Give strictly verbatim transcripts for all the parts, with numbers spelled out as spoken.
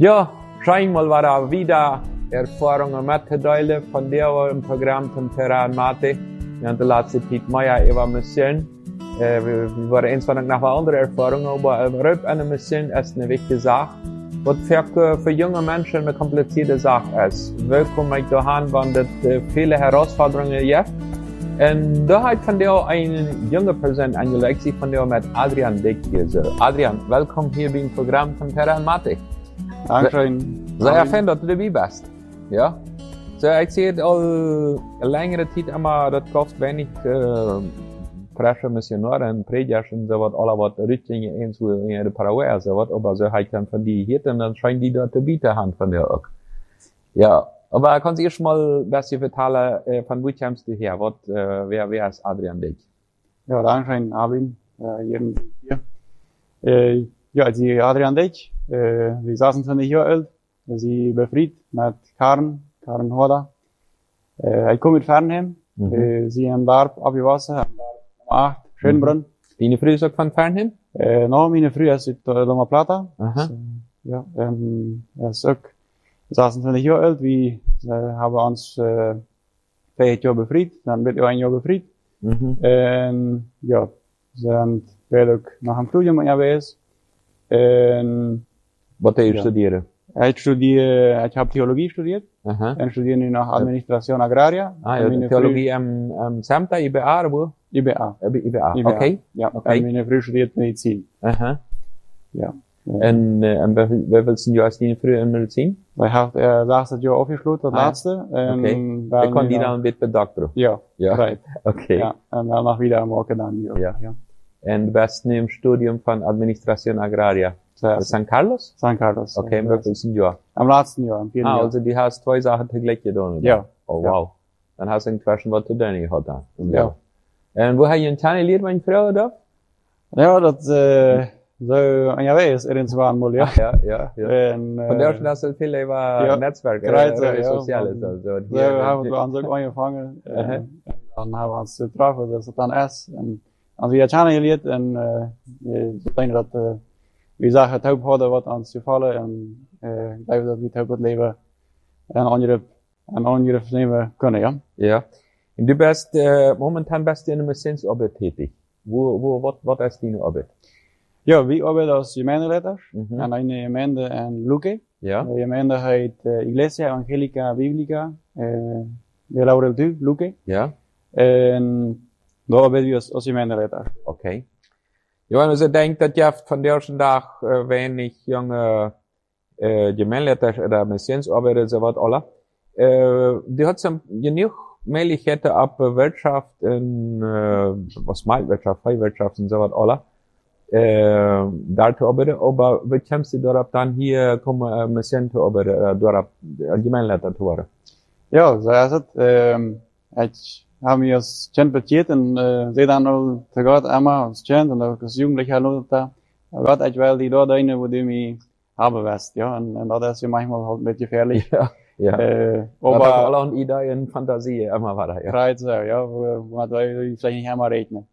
Ja, scheinbar war da wieder Erfahrungen mitteilen von der im Programm zum Terran Mate. Wir haben die letzte Zeit mehr über Mission. Äh, wir, wir waren eins von nach andere Erfahrungen, aber überhaupt eine Mission ist eine wichtige Sache. Was für, für junge Menschen eine komplizierte Sache ist. Willkommen ich daheim, wenn das äh, viele Herausforderungen gibt. Und da hat von der eine junge Person angelegt, sich von der mit Adrian Dick hier so. Adrian, willkommen hier beim Programm von Terran Mate. Dankeschön. Sehr schön, dass du dabei bist. Ja. So, ich sehe all längere Zeit immer, das kostet wenig, äh, frische Missionare, Prediger und so was, alle was Richtlinien in so in der Paraguay, so was, aber so halt dann von die hier, dann scheinen die dort zu bieten haben von der auch. Ja. Aber kannst du erst mal ein bisschen erzählen, äh, von wo kommst du her? Was, äh, wer, wer ist Adrian Dick? Ja, Dankeschön, Arvin, äh, hier. Äh, ja, die Adrian Dick, äh, wir saßen zwanzig Jahre alt, sie befried mit Karen, Karen Hoda. Äh, ich komme mit Fernheim, mhm. äh, sie haben Darb abgewassen, haben Darb Nummer acht, Schönbrunn. Mhm. Deine Früh ist auch von Fernheim? Äh, no, meine Früh ist in Loma Plata. Aha. So, ja, ähm, er ist auch, wir saßen zwanzig Jahre alt, wir äh, haben uns, äh, vier Jahre befried, dann wird ein Jahr befried. Mhm. En, ja, sind beide nach dem Studium unterwegs. En, was du ja. studieren? Ich studiere, ich habe Theologie studiert. Aha. Und studiere nu noch Administration Agraria. Ah, ja, Theologie am, am SEMTA, I B A, oder wo? I B A. I B A, I B A. okay. Ja, okay. Und meine Frau studiert Medizin. Aha. Ja. Und, äh, und wie willst du als deine Frau in Medizin? Ich habe, äh, sechstes Jahr aufgeschlossen, das ah, letzte. Okay. Da kann die dann mit Doktor? Ja. Ja. Right. Okay. Ja. Und dann noch wieder am Morgen dann, ja. Ja. ja. Und du bist im Studium von Administration Agraria. San Carlos? San Carlos. Okay, im letzten Jahr. Am letzten Jahr, am vierten Ah, Jahr. also die hast zwei Sachen teglich getan, oder? Ja. Oh, ja. wow. Dann hast du inzwischen was zu tun gehabt dann. Ja. Und wo hast du in Tani gelebt, meine Frau, oder? Ja, das, äh, so, ja, weiß, irgendwann mal, ja. Ja, ja, ja. Und, äh, von der Stelle hast du viel über ja, Netzwerke, Kreise, äh, ja, Soziales, von, also. So haben wir uns auch angefangen, äh, dann haben wir uns getroffen, das ist dann erst, und, also wir haben gelebt, und, äh, ich denke, dass, äh, wir sagen, taub hadden wat ons gevallen, en, äh, ich glaube, dass wir taub das Leben, ein anderes, ein anderes Leben können, ja. Ja. Und du bist, äh, momentan bist du in der Missionsarbeit tätig. Wo, wo, was, was ist deine Arbeit? Ja, wir arbeiten als Gemeindeleiter, Mhm. an einer Gemeinde in Luque. Ja. Die Gemeinde heißt, äh, Iglesia Evangelica Biblica, äh, de Laurel du, Luque. Ja. En, da arbeiten wir als, als Gemeindeleiter. Okay. Ja, also ich denke, dass ja von der ersten Tag, äh, wenig junge, äh, Gemeindeleiter oder Missionsarbeiter, so was alle, äh, die hat so genug Möglichkeiten ab Wirtschaft, in, äh, was meint Wirtschaft, Freiwirtschaft und so was alle, äh, da zu arbeiten, aber wie kommst du darauf dann hier, kommen, äh, Mission zu arbeiten, äh, darauf, äh, Gemeindeleiter zu werden? Ja, so ist es, ähm, ich, haben wir als Kind betiert und äh, sie dann auch zu Gott einmal als Kind und auch als Jugendlicher nur da. Gott, ich will die dort rein, wo du mich haben wirst, ja. Und, und das ist ja manchmal halt ein bisschen gefährlich. Ja, ja. Äh, aber aber alle Ideen, Fantasie, immer weiter, ja. Right so, ja, wo, wo man da vielleicht nicht einmal rechnen.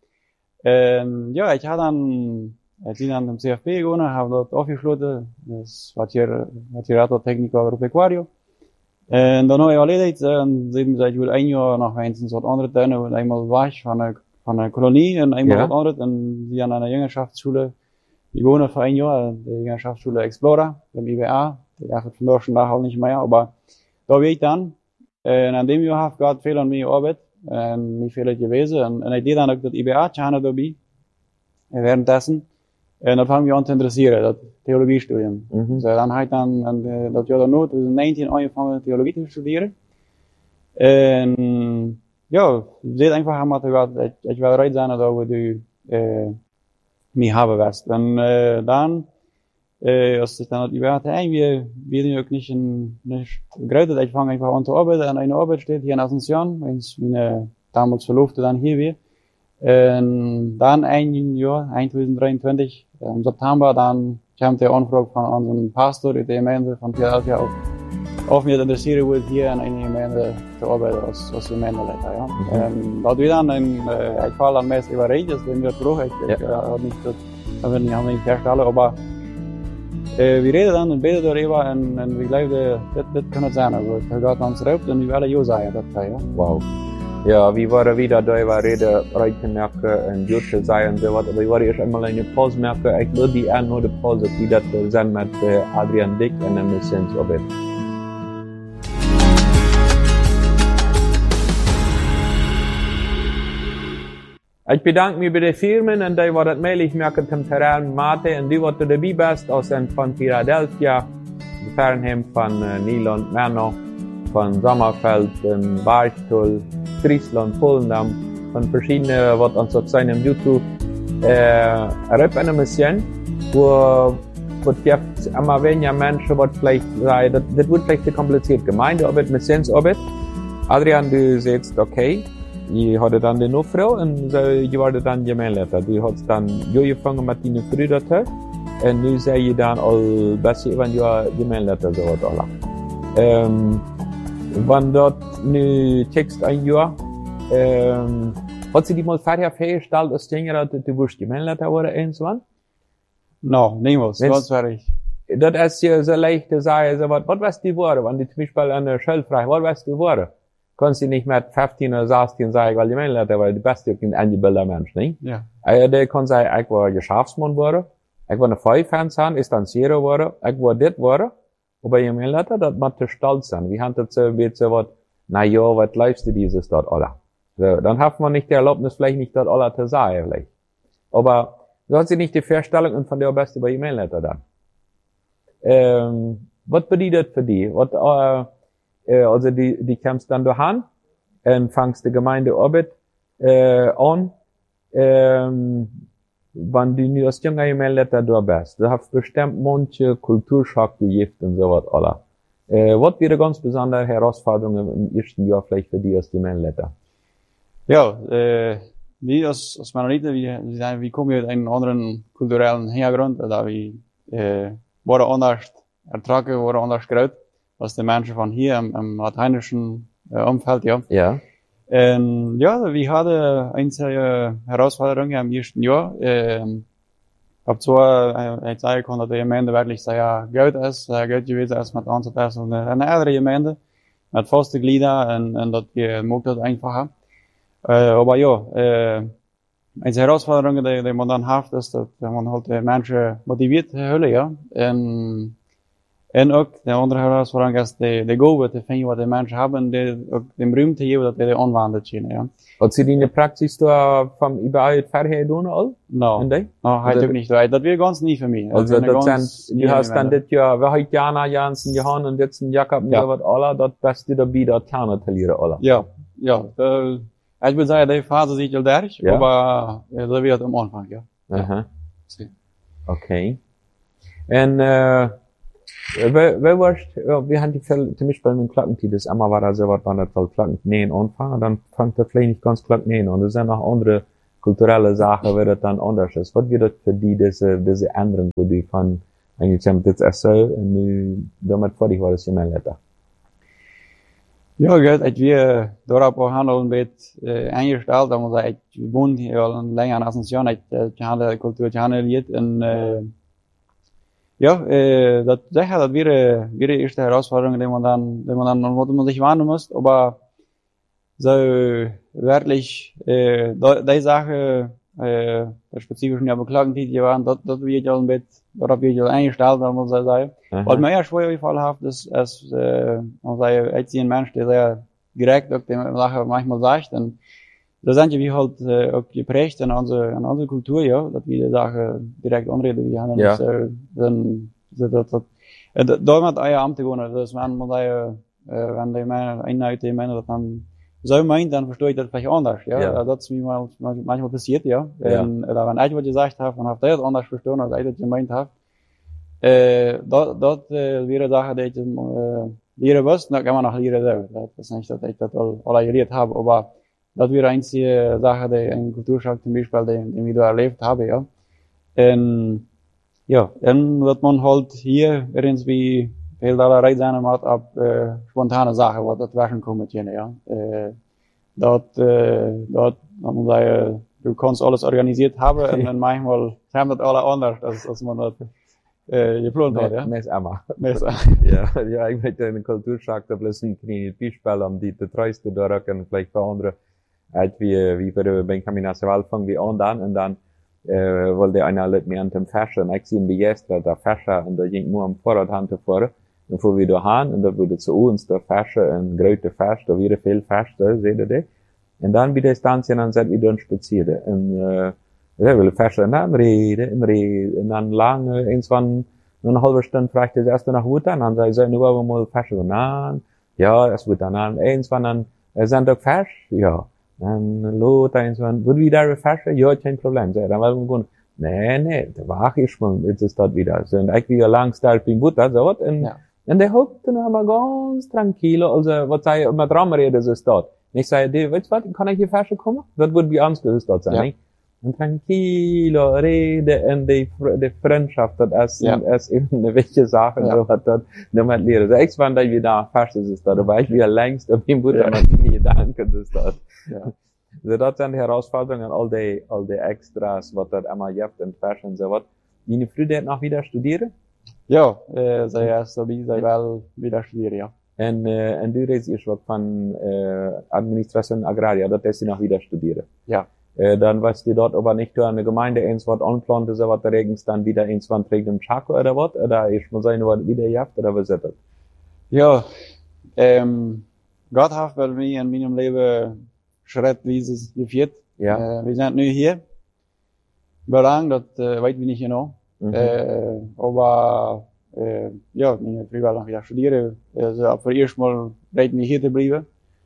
Ähm, ja, ich habe dann, ich bin dann im C F P gegangen, habe dort aufgeschlossen, das war hier, Batteriato Tecnico Agropecuario. En dan heb je erledigd, en ze zei, ik wil een jaar nog eens een soort andere tuinen, en eenmaal weg van een, van een kolonie, en eenmaal ja. wat anders, en die aan een jongenschaftsschule, die wonen voor een jaar, de jongenschaftsschule Explora, de I B A, die eigenlijk vandaag vandaag al niet meer, maar daar weet ik dan, en aan dem jaar heeft Gott veel aan mij gearbeitet, en niet veel gewezen, en, en ik deed dan ook dat I B A-tjane daarbij, en währenddessen, en dat hangt me aan te interesseren, dat Theologiestudium. Mhm. So, dann halt dann, dann äh, das Jahr danach, zwanzig negentien, angefangen Theologie zu studieren. Und, ja, seht einfach einmal gesagt, ich, ich will bereit sein, da wo du, äh, mich haben wirst. Und, äh, dann, äh, als ich dann hat überhaupt, hey, wir, wir sind ja nicht in, nicht gegründet, ich fange einfach an zu arbeiten, an einer Arbeit steht hier in Asunción, wenn es meine damals Verlobte dann hier wir. Und dann ein Jahr, zwanzig dreiundzwanzig, im September, dann kam die Anfrage von unserem Pastor in der Gemeinde von Philadelphia auf, auf mir interessiert wurde, hier in einer Gemeinde zu arbeiten als, als Gemeindeleiter, ja. Mhm. Und da wir dann ein, äh, ich fall dann meist überredet, das wenn wir brauchen, ich, ja. ich, äh, nicht, das, das wird nicht, haben wir nicht herstellen, aber, Uh, we reden dan een beetje doorheen en, en we geloofden, dit, dit kan het zijn. Also, het gaat ons erop en we willen jou zeggen, dat ga je. Wow. Ja, wir waren wieder da, war Rede, Reitenmerke und Jute sein und so was, aber ich war erst einmal in der Pause merke, ich nur die eher nur die Pause, die das sind mit Adrian Dick und der Missionsorbit. Ich bedanke mich bei den Firmen und die, die das möglich machen, zum Terrain Mate und die, die dabei bist, aus von Philadelphia, Fernheim von äh, Nieland, Merno, von Sommerfeld, ähm, Barstuhl, Friesland, Polendamm, von verschiedenen, was uns auf seinem YouTube, äh, Rep eine Mission, wo, wo jetzt immer weniger Menschen, was vielleicht sagen, das, das wird vielleicht zu kompliziert. Gemeindearbeit, Missionsarbeit. Adrian, du sagst, okay. Ich hatte dann die Frau und so, ich war dann Gemeinleiter. Du hast dann angefangen mit deinen Brüdern und nu sei ich dann all besser, wenn du Gemeinleiter so was alle. Ähm, wenn dort nu Text ein Jahr, ähm, hat sie die mal vorher festgestellt, dass du du wirst Gemeinleiter oder irgendwann? No, niemals, ganz ehrlich. Das ist ja so leicht zu sagen, so was, was weißt du geworden, wenn du zum Beispiel an der Schule fragst, was weißt du geworden? Kannst du nicht mit fünfzehn oder sechzehn sagen, weil die Gemeinleiter war die beste und eingebildeter Mensch, nicht? Ja. Also, der kann sagen, ich war Geschäftsmann geworden, ich war eine Feuerfans haben, ist dann Zero geworden, ich war das geworden, aber Gemeinleiter, das macht stolz sein. Wir haben das so ein bisschen was, na ja, was läufst du dieses dort alle? So, dann hat man nicht die Erlaubnis, vielleicht nicht dort alle zu sagen, vielleicht. Aber, so hat sie nicht die Vorstellung und von der beste bei Gemeinleiter dann. Ähm, was bedeutet für die? Was, äh, Also die, die kommst dann dahin und fangst die Gemeindearbeit äh, an. Ähm, wenn du nur als junger Gemeindeleiter da bist, du hast bestimmt manche Kulturschock gegeben und so was alle. Äh, was wäre ganz besondere Herausforderungen im ersten Jahr vielleicht für dich als Gemeindeleiter? Ja, äh, wir als, als Mennoniten, wir, wir kommen aus einem anderen kulturellen Hintergrund, da wir äh, waren anders ertragen, waren anders groß. Was die Menschen von hier im, im lateinischen äh, Umfeld, ja. Ja. Ähm, ja, wir hatten einzelne Herausforderungen im ersten Jahr. Ähm, hab zwar, äh, ich sagen kann, dass die Gemeinde wirklich sehr gut ist, sehr gut gewesen ist mit uns, das ist eine, eine andere Gemeinde, mit festen Glieder und, und das macht das einfacher. Äh, aber ja, äh, eine Herausforderung, die, die man dann hat, ist, dass man halt die Menschen motiviert hören, ja. Und, En ook de andere herausforderung is de, de gobe te vinden wat de mensen hebben, de, ook de ruimte geven dat die aanwenden kunnen, ja. Hat sie die in der Praxis da vom überall vorher doen al? No, no, halt ook nicht. Dat wäre ganz nie für mich. Also, das sind, du hast dann das Jahr, wer hat Jana Jansen gehauen und jetzt ein Jakob und ja. so was aller, das beste dabei, das Tana talieren aller. Ja, ja, da, ich würde sagen, die Phase sieht ja durch, ja. aber, ja, da wird am Anfang, ja. Aha. Ja. Okay. Und, äh, Wer, wer warst, ja, wir haben die Fälle, zum Beispiel mit Glockentiet, das einmal war da so was, wann das voll Glockennähen anfangen, und dann fängt das vielleicht nicht ganz Glockennähen an. Das sind noch andere kulturelle Sachen, wie das dann anders ist. Was wird das für die, diese, diese Änderung, wo die von, eigentlich haben das erst so, und nu, damit fertig war das ja mein Letter. Ja, gut, ich wir darauf auch handeln ein bisschen, äh, eingestellt, da muss ich, ich wohne hier länger in Asunción, ich, ich habe die Kultur, ich habe die und, äh, ja, äh, das sicher, das wäre, wäre die erste Herausforderung, die man dann, die man dann, wo man sich warnen muss, aber so wirklich, äh, die Sache, äh, der spezifischen ja Beklagentitel waren, das, das wird ja ein bisschen, darauf wird ja eingestellt, da muss ich sagen. Was mir eher schwer gefallen hat, ist, ist, äh, man sagt, ich sehe ein Mensch, der sehr direkt auch die Sache manchmal sagt, und da sind ja wir halt äh, auch geprägt in unsere, in unsere Kultur, ja, dass wir die Sache direkt anreden, wir haben ja. das, äh, dann, das, das, das, äh, da hat euer Amt gewonnen, das wenn man da, äh, wenn die Männer, einer die Männer das dann so meint, dann verstehe ich das vielleicht anders, ja, ja. Das ist wie mal, manchmal passiert, ja, ja. Und, oder wenn ich was gesagt habe, und habe das anders verstanden, als ich das gemeint habe, äh, das, das, äh, wäre eine Sache, die ich, äh, lernen muss, da kann man auch lernen, das ist nicht, dass ich das alle gelernt habe, aber das wäre einzige Sache, die in Kulturschock zum Beispiel, die, die ich da erlebt habe, ja. Und, ja, dann wird man halt hier irgendwie viel allerlei sein hat ab, äh, spontane Sachen, was das waschen kommt, ja. Äh, dort, äh, dort, man muss sagen, du kannst alles organisiert haben, und dann manchmal haben das alle anders, als, als man das, äh, geplant hat, ja? Mes Emma. Mes Ja, ja, ik weet in de cultuurschaak, dat is een klein bijspel om die te truisten door en vielleicht bij anderen, als wie, wie wir Benjamin Nassaual fangen wir an dann, und dann, äh, wollte einer mit mir an dem Fashion, ich sehe ein Begeistert, der Fashion, und da ging nur am Vorderhand vor, und wo wir da haben, und da wurde zu uns der Fashion, ein größter Fashion, da wieder viel Fashion, seht ihr das? Und dann wieder Distanz, und dann sind wir dann spazieren, und, äh, ja, wir Fashion, dann reden, und reden, und dann lange, irgendwann, nur eine halbe Stunde fragt er erst nach gut an, dann sagt er, nur aber mal Fashion, nein, ja, es wird dann an, irgendwann dann, er sind doch Fashion, ja. En lot eens van, wil je daar versen? Ja, geen probleem. Zei, dan waren we gewoon, nee, nee, da war ich schon, jetzt ist das wieder. So, und ich wieder langs da bin gut, so was. Und, ja. Und der hockt dann aber ganz tranquilo, also, was sei, immer dran reden, das ist dort. Und ich sage, du, weißt du was, kann ich hier versen kommen? Das wird wie Angst, das ist dort sein, ja. Nicht? Und tranquilo reden, und die, die Freundschaft, das ist, ja. ist eben eine wichtige Sache, ja. So was dort, damit lernen. Also, ich fand, dass wir da versen, das ist dort, aber ich wieder längst, und bin gut, ja. Und die Gedanken, das ist dort. Ja. So, dat zijn de herausforderungen, al die, al die extras, wat dat allemaal je hebt in fashion, so wat. Jullie vrienden nog wieder studeren? Ja, äh, zij is dabei, zij wel wieder studieren, ja. En, uh, en du reist eerst wat van, uh, Administration Agraria, dat is je nog wieder studieren? Ja. Uh, dann weißt du dort, aber nicht nur eine Gemeinde eins wat anplant, so wat, da regens dann wieder eins wat trägt im Chaco oder wat, oder ich muss sagen, wat wieder je hebt, oder was ist das? Ja, ähm, Gott hat bei mir in meinem Leben schrittweise geführt. Ja. Äh, wir sind nu hier. Belang, dat äh, weet we niet genau. Mhm. Äh, aber, äh, ja, meine Frau noch wieder studieren. Also, für erst mal reden wir hier zu bleiben.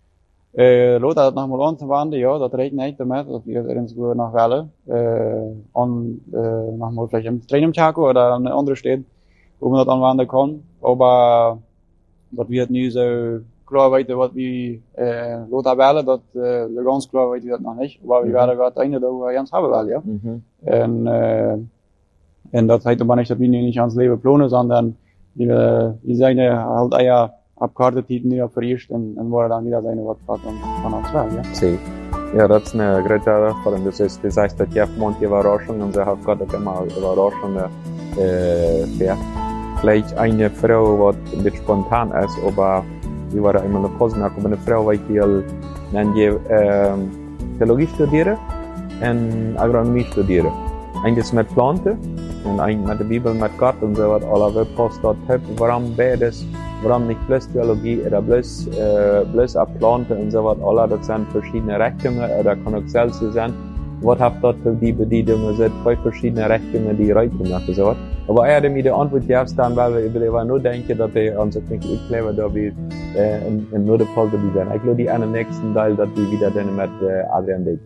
Äh, Lot hat noch mal anzuwenden, ja, das redet nicht damit, dass wir uns gut noch wollen. Äh, und, äh, noch mal vielleicht im Train im Chaco oder an eine andere Stadt, wo man das anwenden kann. Aber, dat wird nu so klar weten wat we uh, Lothar willen, dat uh, ganz klar weten we dat nog niet. Maar we mm-hmm. willen het einde dat we Jans hebben wel, ja. Mm-hmm. En, uh, en dat heet aber nicht, dat we nu niet ans leven plannen, sondern we, we zijn halt eher ab Kartetieten nu op verriest en, en worden dan wieder zijn wat van, van ons wel, ja. Sí. Ja, das ist eine große Herausforderung. Das ist, das heißt, dass Jeff Monti Überraschung und sie hat Gott auch immer Überraschungen, äh, fährt. Vielleicht eine Frau, die ein bisschen spontan ist, aber wir waren einmal in Posen, aber eine Frau, die ich äh, Theologie studiere und Agronomie studiere. Eines mit Planten und ein mit der Bibel, mit Gott und so was, alle wir post dort haben, warum beides, warum nicht bloß Theologie oder bloß, äh, bloß ab Planten und so was, alle, das sind verschiedene Richtungen, oder kann auch selbst sein. Was habt dort für die Bedienungen, sind zwei verschiedene Richtungen, die Reitung machen, so was. Aber er hat mir die Antwort gegeben, dann, weil wir über nur denken, dass er uns ein bisschen clever da wird, äh, in, in nur der Fall dabei sein. Ich glaube, die einen nächsten Teil, dass wir wieder dann mit äh, Adrian denken.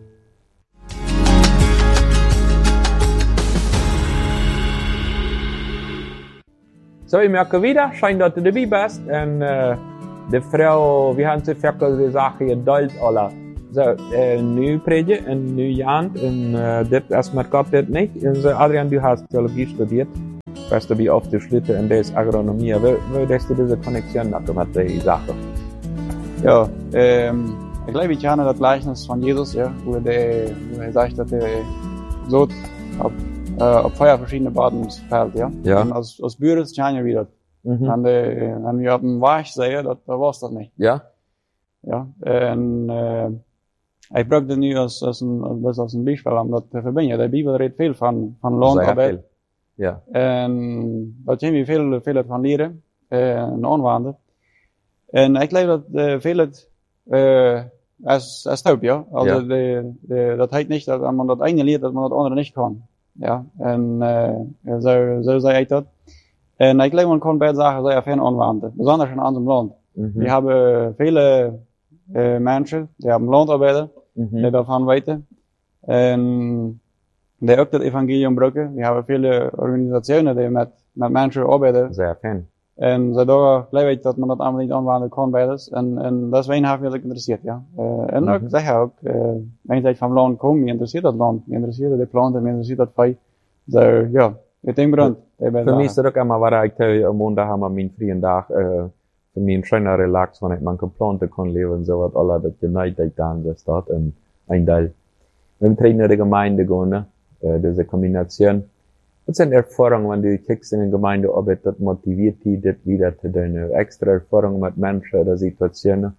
So, ich merke wieder, scheint, dass du dabei bist, und, äh, die Frau, wir haben sich für die Sache geteilt, alle. So, äh, nu predigen, en nu Jan, en, äh, dit is met Gott dit nicht. En so, Adrian, du hast Theologie studiert. Weißt du, wie oft du schlitten in der Agronomie. Wie würdest du diese Konnexion machen mit der Sache? Ja, ähm, ich glaube, ich kenne das Gleichnis von Jesus, ja, wo der, wo er sagt, dass er so auf, äh, auf Feuer verschiedene Baden fällt, ja. Ja. Und aus, aus Büros kenne ich wieder. Mhm. Wenn, der, wenn wir auf dem Weich sehen, da war es das nicht. Ja. Ja, en, äh, ich brauche das nu als, als een, als, als een Beispiel, om dat te verbinden. De Bibel redt veel van, van loonarbeid. Ja. En dat kunnen we veel, veel van leren, en aanwenden. En ik geloof dat uh, veel het, uh, als, als taub, ja. Also, ja. De, de, dat heet niet dat, als man dat ene leert, dat man dat andere niet kan. Ja. En, uh, zo, zo zei ik dat. En ik geloof, man kan beide zaken zeer fijn aanwenden. Besonders in unserem Land. Mhm. Wir haben viele äh, Menschen, die haben Landarbeiter, mhm. die davon weten. Und die auch das Evangelium brauchen. Wir haben viele Organisationen, die mit, mit Menschen arbeiten. Sehr fein. Und dadurch glaube ich, dass man das einfach nicht anwenden kann bei das. Und, und deswegen habe ich mich interessiert, ja. Äh, und mhm. auch, sicher auch, äh, wenn ich vom Land komme, mir interessiert das Land, mir interessiert die Planten, mir interessiert das Fei. So, ja, mit dem Grund. Für mich ist das auch immer, was ich am Montag haben wir meinen freien Tag, äh, für mich ein schöner Relax, wenn ich man geplanten kann leben, so was alle das geneigt dann, das dort, und ein Teil. Wir haben in der Gemeinde gehen, ne, äh, diese Kombination. Was sind Erfahrungen, wenn du kickst in der Gemeindearbeit, das motiviert dich, das wieder zu tun? Extra Erfahrungen mit Menschen oder Situationen?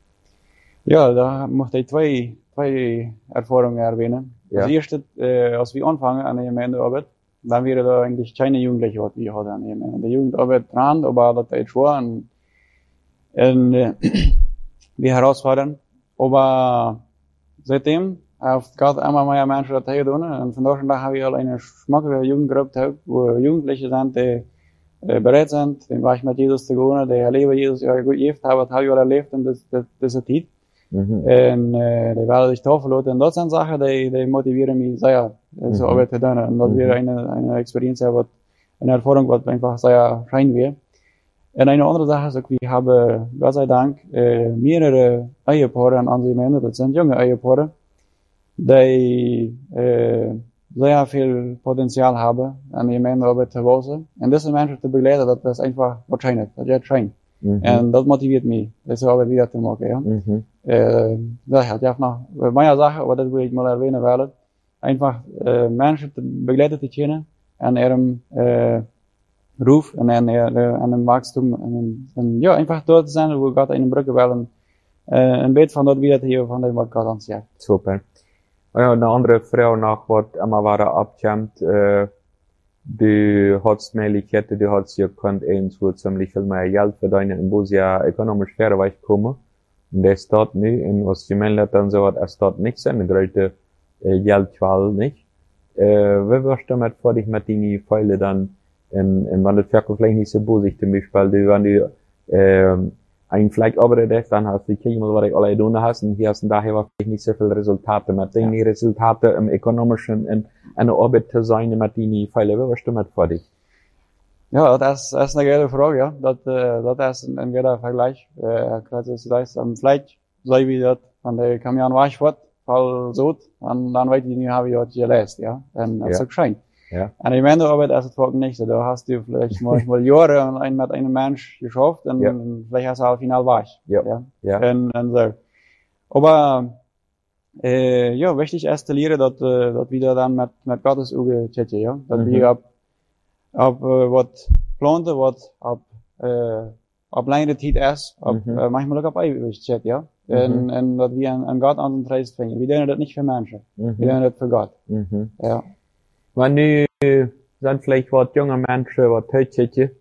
Ja, da möchte ich zwei, zwei Erfahrungen erwähnen. Ja. Das erste, äh, als wir anfangen an der Gemeindearbeit, dann wäre da eigentlich keine Jugendliche, was wir hatten an der Gemeinde. Die Jugendarbeit dran, aber das ist schon und, und äh, wir herausfordern. Aber seitdem hat Gott immer mehr Menschen das getan. Und von daher haben wir eine schmackige Jugendgruppe, wo Jugendliche sind, die äh, bereit sind, den Weg mit Jesus zu gehen, die erleben Jesus ja gut gelebt haben, das habe ich auch erlebt in dieser Zeit. Mhm. Und äh, die werden sich da verloren. Und das sind Sachen, die, die motivieren mich sehr, so mhm. Arbeit zu tun. Und das mhm. wäre eine, eine Experience, eine Erfahrung, was einfach sehr schön wäre. Und eine andere Sache ist, ich habe, Gott sei Dank, äh, mehrere Ehepaare an unserer Gemeinde, das sind junge Ehepaare, die äh, sehr viel Potenzial haben, an der Gemeindearbeit zu Hause. Und diese Menschen zu begleiten, das ist einfach wahrscheinlich, das ist schön. Mhm. Und das motiviert mich, diese Arbeit wieder zu machen, ja. Mhm. Äh, das hat ja noch meine Sache, aber das will ich mal erwähnen, weil einfach äh, Menschen begleitet zu kennen an ihrem äh, Ruf, an einem Wachstum, an einem, ja, einfach dort zu sein, wo Gott eine Brücke will, und, äh, ein Bild von dort wieder hier, von dem, was Gott uns sagt. Super. Ja, eine andere Frau nach, was immer war abkommt, äh, du hast Möglichkeiten, du hast ja könnt irgendwo ziemlich viel mehr Geld verdienen, und wo sie ja ökonomisch fair wegkommen. Und das dort nicht, in was die Männer und so was, es dort nicht sind, eine große, äh, Geldqual nicht. Äh, wie wirst du damit vor dich mit deinen Fälle dann, in, in, wenn das vielleicht nicht so bosig zum Beispiel, du, wenn du, ähm, ein vielleicht arbeitest, dann hast du die Kirche, was ich alle tun hast, und hier hast du daher wirklich nicht so viele Resultate. Mit den ja. Resultate im ökonomischen, in einer Arbeit zu sein, mit den Fälle, wie wirst du damit vor dich? Ja, das, das ist eine geile Frage, ja. Das, äh, das ist ein guter Vergleich. Äh, das ist, das ist, vielleicht, so wie das, wenn der Kamion wegfährt, voll so, dann, dann weiß ich nicht, habe ich das gelesen, ja. Und das ja. ist geschehen. Ja. An der Gemeindearbeit ist es wirklich nicht so. Da hast du vielleicht manchmal Jahre und ein, mit einem Mensch geschafft, und ja. vielleicht hast du auch final weg. Ja. Ja. ja. Und, und so. Aber, äh, ja, wichtig ist zu lernen, dass, äh, dass wir dann mit, mit Gottes Auge checken, ja. Dass mhm. wir ab, ab, äh, was planten, was ab, äh, ab längere Zeit ist, ab, mhm. äh, manchmal auch ab ewig checken, ja. Mhm. Und, und dass wir an, an Gott an den Preis finden. Wir tun das nicht für Menschen. Mhm. Wir tun das für Gott. Mhm. Ja. Wenn du, sind vielleicht was junge Menschen, was Tötchen,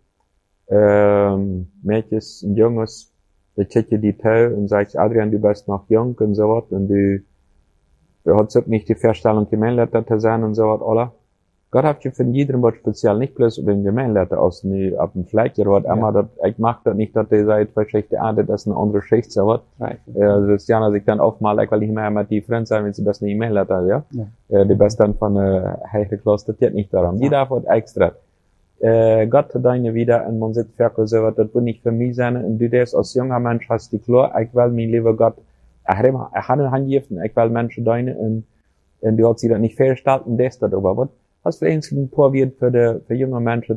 ähm, Mädchen und Jungs, die Tötchen die Tö und sagst, Adrian, du bist noch jung und so was, und du, du hast auch nicht die Vorstellung, Gemeinleiter zu sein und so was, oder? Gott hat ja von jedem was speziell, nicht bloß über den Gemeinleiter aus, nie, ab dem Fleck, oder was ja. immer, das, ich mach das nicht, dass die sagt, vielleicht ah, das ist eine andere Schicht, so was. Right. Ja, das ist ja, sich dann aufmalt, ich will nicht mehr immer die Freund sein, wenn sie das nicht Gemeinleiter, ja? Ja. Ja, die bist dann von, äh, heilige Klasse, das geht nicht darum. Ja. Jeder hat extra. Äh, Gott hat deine wieder, und man sieht, Ferkel, so was, das will nicht für mich sein, und du das als junger Mensch hast die klar, ich will, mein lieber Gott, ich habe eine Hand gegeben, ich will Menschen deine, und, und du hast sie das nicht festgestellt, und das, das, aber was? Hast du ein paar Werte für die, für junge Menschen,